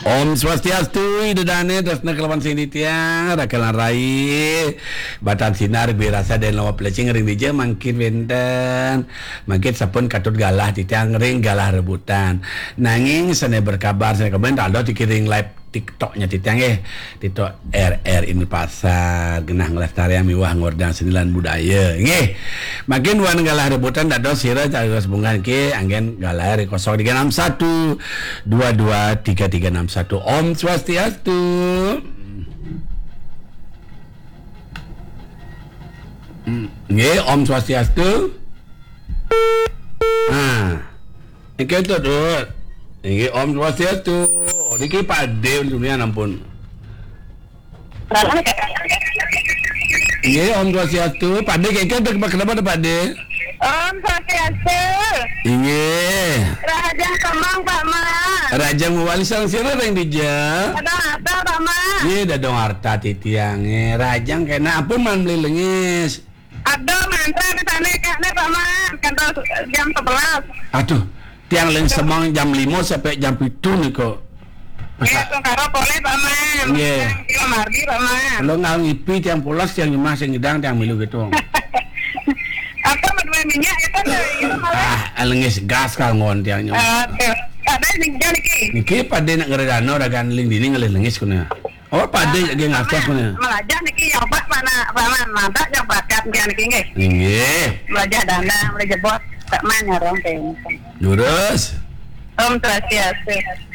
Om Swastiastu, idedane tresna kelawan sing ditiang, rakalan rai, batan sinar birasa dan lawa pelecing ring dija mangkin wenten, mangkin sapun katut galah ditiang ring galah rebutan. Nanging sene berkabar sene keben aldo dikiring live TikToknya titiang TikTok RR ini pasar genah ngelestarian miwah ngordang senilan budaya nggih makin wan galah rebutan dado sira carios bungan ke anggen galah 0361 223361 Om Swastiastu. Nggih Om Swastiastu. Iki tuh ini Om Swastiastu. Niki Pakde dunia ampun. Iya Om Swastiastu. Pakde keke kenapa ada Pakde? Om Swastiastu. Iya. Raja Kemang Pak Ma. Raja Muwali sang sira ring dija. Ada apa Pak Ma? Iya dadong harta titiange. Rajang kena ampun man beli lengis. Ada mantra di sana kayaknya Pak Ma. Kantor jam 11. Aduh. Tiang leng semang jam 5 sampai jam 7 nih kok. Ya, karo boleh Pak Ma. Nggih. Kilo mardi Pak Ma. Lo ngal ngipi tiang pulas tiang nyemah sing ngidang tiang milu gitu. Apa medwe minyak itu Lengis gas kal ngon tiang nyemah. Ada ning niki. Niki Pakde nak ngeredano ragan ling dini ngelih lengis kuna. Oh Pakde lagi ngakas kuna. Melajah niki nyoba Pak Ma. Mantap nyoba kat niki nggih. Nggih. Melajah dana, melajah bot. Tak mana orang teh. Lurus. Om Swastiastu.